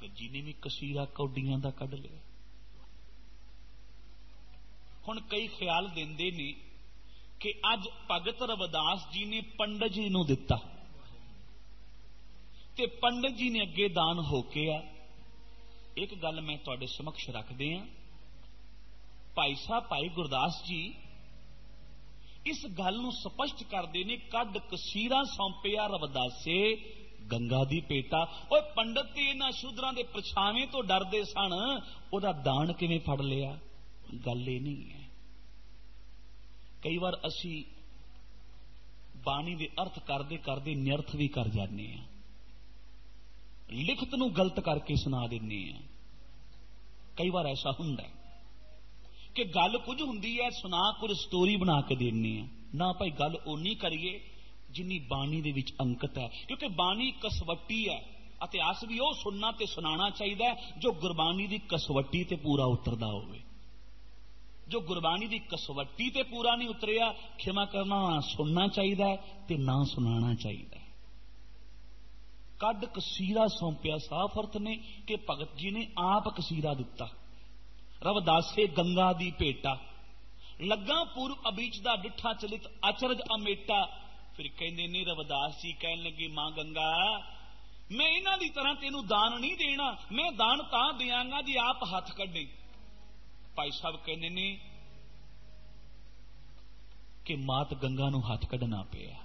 भगत जी ने भी कसीरा कौडियां दा कढ लिया। हुण कई ख्याल देंदे ने कि अज भगत रविदास जी ने पंडित जी नूं दिता ते पंडित जी ने अगे दान होके आ। एक गल मैं तुहाडे समक्ष रखदे हां, भाई साहब भाई गुरदास जी इस गल नूं स्पष्ट करदे ने, कड कसीरा सौंपिया रविदासे गंगा दी पेटा। ओए पंडित ते इन्हां शूदरां दे परछावें तो डरदे सन, ओहदा दान किवें फड़ लिया? गल ये नहीं है। कई बार असी बाणी दे अर्थ करदे करदे निरर्थ भी कर जाने हैं, लिखत नूं गलत करके सुना दिंने हैं। कई बार ऐसा हुंदा है कि गल कुछ हुंदी है, सुना कुछ स्टोरी बना के देने हैं। ना भाई गल ओनी करिए जिन्नी बाणी दे विच अंकित है, क्योंकि बाणी कसवट्टी है। इतिहास भी वो सुनना ते सुनाना चाहिए जो गुरबाणी दी कसवट्टी ते पूरा उतरदा होवे। जो गुरबाणी दी कसवट्टी ते पूरा नहीं उतरिया, क्षमा करना, ना सुनना चाहिए ते ना सुनाना चाहिए। कड कसीरा सौंपिया साफ अर्थ ने कि भगत जी ने आप कसीरा दिता। रविदासे गंगा दी भेटा, लगा पूर्व अबीच दा डिठा चलित अचरज अमेटा। फिर कहंदे ने रविदास जी कहन लगे, मां गंगा मैं इन्हां दी तरह तेनू दान नहीं देना, मैं दान तां दियांगा जी आप हथ कढे। भाई साहब कहंदे ने कि मात गंगा नू हथ कढना पिया।